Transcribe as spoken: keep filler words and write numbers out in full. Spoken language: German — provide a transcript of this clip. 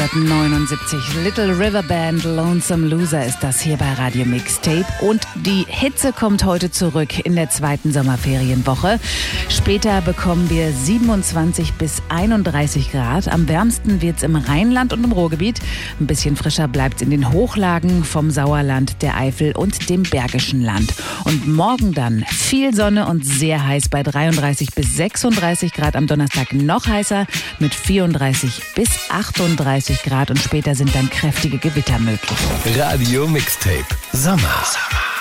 neunzehnhundertneunundsiebzig. Little River Band, Lonesome Loser ist das hier bei Radio Mixtape. Und die Hitze kommt heute zurück in der zweiten Sommerferienwoche. Später bekommen wir siebenundzwanzig bis einunddreißig Grad. Am wärmsten wird's im Rheinland und im Ruhrgebiet. Ein bisschen frischer bleibt's in den Hochlagen vom Sauerland, der Eifel und dem Bergischen Land. Und morgen dann viel Sonne und sehr heiß bei dreiunddreißig bis sechsunddreißig Grad. Am Donnerstag noch heißer mit vierunddreißig bis achtunddreißig Grad und später sind dann kräftige Gewitter möglich. Radio Mixtape Sommer. Sommer.